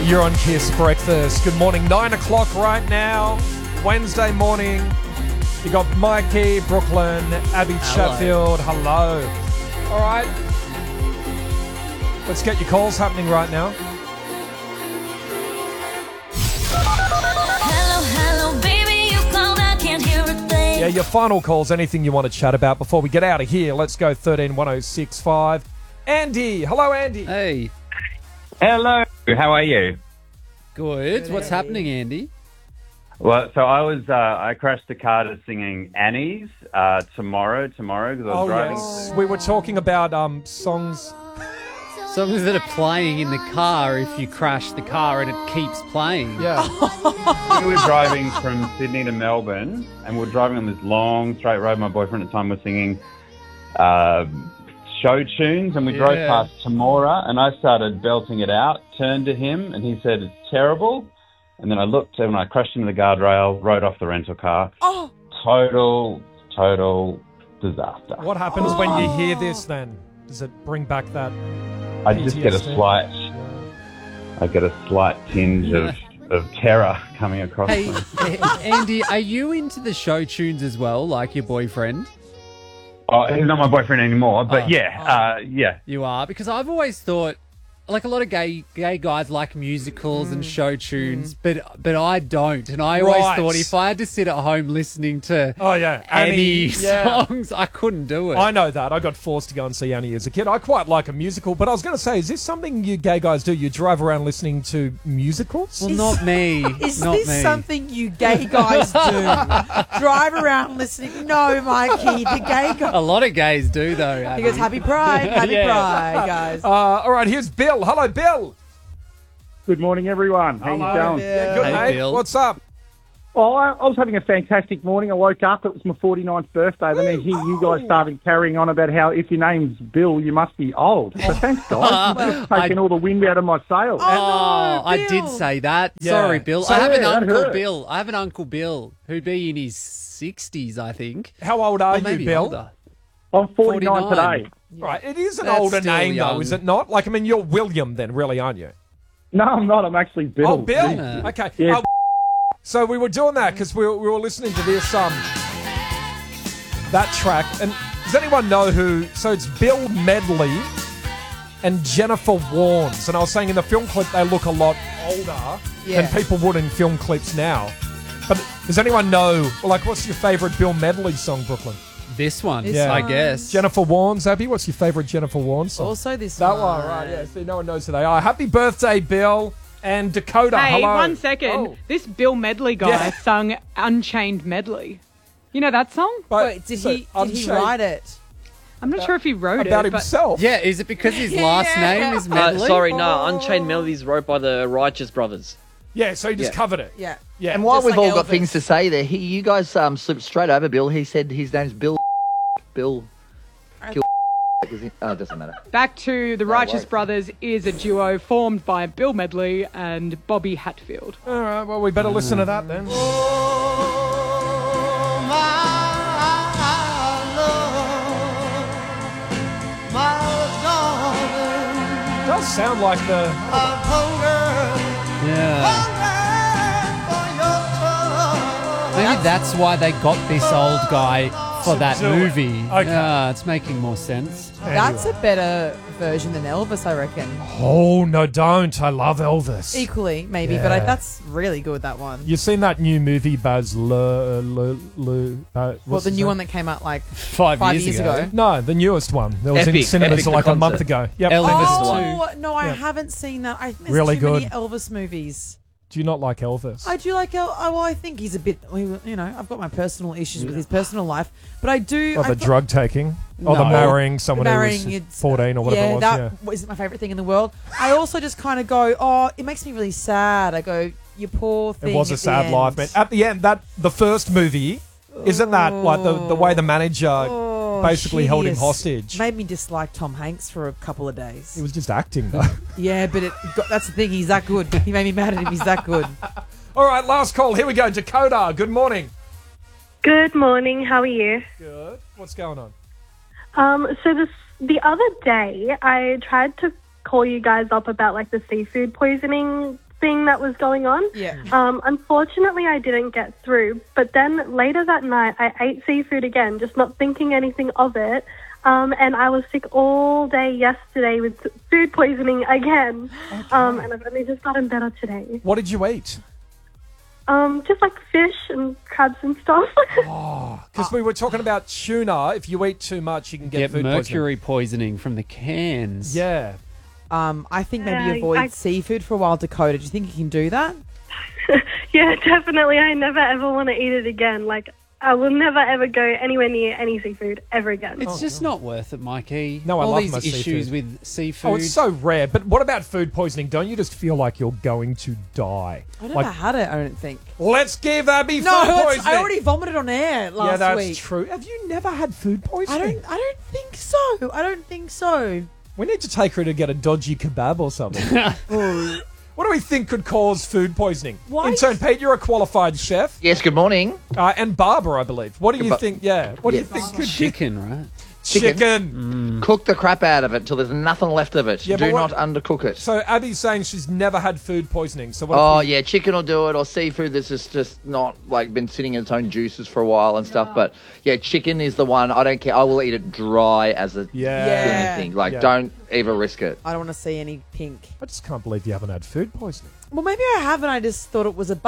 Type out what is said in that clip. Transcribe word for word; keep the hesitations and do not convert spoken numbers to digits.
You're on Kiss Breakfast. Good morning, nine o'clock right now. Wednesday morning. You got Mikey, Brooklyn, Abby Hello. Chatfield. Hello. All right. Let's get your calls happening right now. Hello, hello, baby, you called, I can't hear a thing. Yeah, your final calls, anything you want to chat about before we get out of here. Let's go thirteen one oh six five. Andy. Hello, Andy. Hey, Hello, how are you? good. What's happening, Andy? Well, so I was, uh, I crashed the car to singing Annie's uh, tomorrow, tomorrow, because I was Oh, driving. yes. We were talking about um songs. Songs that are playing in the car if you crash the car and it keeps playing. Yeah. We were driving from Sydney to Melbourne, and we were driving on this long straight road. My boyfriend at the time was singing uh, show tunes, and we drove Yeah. past Tamora, and I started belting it out, turned to him, and he said, "It's terrible." And then I looked, and I crashed into the guardrail, rode off the rental car. Oh. Total, total disaster. What happens when you hear this then? Does it bring back that? I just get a P T S D? slight, I get a slight tinge of, of terror coming across Hey, me. A- Andy, are you into the show tunes as well, like your boyfriend? Oh, he's not my boyfriend anymore, but Oh. yeah, uh, yeah. You are? Because I've always thought, like a lot of gay gay guys like musicals and show tunes, but but I don't. And I always Right. thought if I had to sit at home listening to Oh, yeah. Annie yeah. songs, I couldn't do it. I know that. I got forced to go and see Annie as a kid. I quite like a musical, but I was going to say, is this something you gay guys do? You drive around listening to musicals? well, not me. Is not this me. something you gay guys do? Drive around listening? No, Mikey, the gay guy. A lot of gays do, though. He Abby. goes, happy pride, happy Yeah. pride, guys. Uh, all right, here's Bill. Hello, Bill. Good morning, everyone. How Hello. you going? Yeah, good, Hey, mate. Bill. What's up? Oh, I, I was having a fantastic morning. I woke up. It was my forty-ninth birthday. Then I hear you guys started carrying on about how if your name's Bill, you must be old. So thanks, guys. You've taken I- all the wind out of my sails. Oh, no, I did Bill. say that. Yeah. Sorry, Bill. So- I have an Yeah, that uncle hurt. Bill. I have an uncle Bill who'd be in his sixties, I think. How old are Or you, maybe Bill? older. I'm forty-nine, forty-nine. today. Right, it is an That's older still name, though, young. is it not? Like, I mean, you're William then, really, aren't you? No, I'm not. I'm actually Bill. Oh, Bill. Yeah. Okay. Yeah. Uh, so we were doing that because we were, we were listening to this um that track. And does anyone know who? So it's Bill Medley and Jennifer Warnes. And I was saying in the film clip they look a lot older Yeah. than people would in film clips now. But does anyone know? Like, what's your favourite Bill Medley song, Brooklyn? This one, This Yeah. I one. guess. Jennifer Warnes, Abby. What's your favourite Jennifer Warnes song? Also this That one. one, right? Yeah. See, no one knows who they are. Happy birthday, Bill and Dakota. Hey, Hello. one second. Oh. This Bill Medley guy Yeah. sung Unchained Medley. You know that song? But- Wait, did so, he did he Unchained- wait it? I'm not sure if he wrote about it, but himself? Yeah, is it because his last Yeah. name is Uh, Medley? sorry, no. Unchained Melodies wrote by the Righteous Brothers. Yeah, so he just Yeah. covered it. Yeah. Yeah. And while Just we've like all got Elvis. things to say there, he, you guys um, slipped straight over Bill. He said his name's Bill. Bill. Kill. Oh, it doesn't matter. back to the Righteous worries. Brothers is a duo formed by Bill Medley and Bobby Hatfield. All right, well, we better listen to that then. It does sound like the... Yeah. Maybe that's why they got this old guy for To that do it. movie. Okay. Yeah, it's making more sense. That's a better version than Elvis, I reckon. Oh, no, don't. I love Elvis. Equally, maybe, but I, Yeah. that's really good, that one. You've seen that new movie, Baz Le... Le, Le uh, What, what's the his new name? one that came out like Five, five years, years ago. ago? No, the newest one. That was in Epic, cinemas Epic, like the a month concert. ago. Yep. Elvis Oh, no, I Yeah. haven't seen that. I, there's Really too many good. Elvis movies. Do you not like Elvis? I do like El. Oh, well, I think he's a bit. You know, I've got my personal issues with his personal life, but I do. Or I the thought- drug taking? Or the No. marrying someone marrying, who was it's- fourteen or whatever yeah, it was? that yeah. isn't my favorite thing in the world. I also just kind of go, oh, it makes me really sad. I go, you poor thing. It was a at the sad end. life, man. At the end, that the first movie, isn't that like the, the way the manager Oh, basically held him hideous. hostage? Made me dislike Tom Hanks for a couple of days. He was just acting, though. Yeah, but it got, that's the thing. He's that good. He made me mad at him. He's that good. All right, last call. Here we go. Dakota, good morning. Good morning. How are you? Good. What's going on? Um, so this the other day, I tried to call you guys up about like the seafood poisoning thing thing that was going on. Yeah. Um, unfortunately, I didn't get through. But then later that night, I ate seafood again, just not thinking anything of it. Um, and I was sick all day yesterday with food poisoning again. Okay. Um, and I've only just gotten better today. What did you eat? Um, just like fish and crabs and stuff. Oh, because we were talking about tuna. If you eat too much, you can get, Get food mercury poisoning from the cans. poisoning. Yeah. Um, I think maybe Yeah, avoid I- seafood for a while, Dakota. Do you think you can do that? Yeah, definitely. I never ever want to eat it again. Like, I will never ever go anywhere near any seafood ever again. It's just not worth it, Mikey. No, I All love these my issues seafood. with seafood. Oh, it's so rare. But what about food poisoning? Don't you just feel like you're going to die? I never Like, had it, I don't think. let's give Abby No, food it's- poisoning. I already vomited on air last yeah, that's week. true. Have you never had food I poisoning? don't. I don't think so. I don't think so. We need to take her to get a dodgy kebab or something. Oh. What do we think could cause food poisoning? Why- Intern Pete, you're a qualified chef. Yes, good morning. Uh, and Barbara, I believe. What do you Ba- think? Yeah. What do you Yes. think could chicken, right? chicken? Chicken. Cook the crap out of it until there's nothing left of it. Yeah, Do but what- not undercook it. So Abby's saying she's never had food poisoning. So what? Oh if we- yeah, chicken will do it, or seafood that's just, just not like been sitting in its own juices for a while and stuff. But yeah, chicken is the one. I don't care. I will eat it dry as a Yeah. Yeah. thing. Like, Yeah. don't even risk it. I don't want to see any pink. I just can't believe you haven't had food poisoning. Well, maybe I have, and I just thought it was a